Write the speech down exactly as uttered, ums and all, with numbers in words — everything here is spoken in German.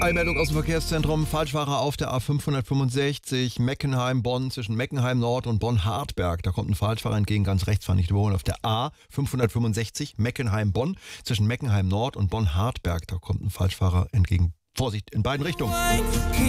Eilmeldung aus dem Verkehrszentrum. Falschfahrer auf der A fünfhundertfünfundsechzig Meckenheim-Bonn zwischen Meckenheim-Nord und Bonn-Hartberg. Da kommt ein Falschfahrer entgegen, ganz rechts fahren, nicht überholen. Auf der A fünfhundertfünfundsechzig Meckenheim-Bonn zwischen Meckenheim-Nord und Bonn-Hartberg. Da kommt ein Falschfahrer entgegen. Vorsicht in beiden Richtungen.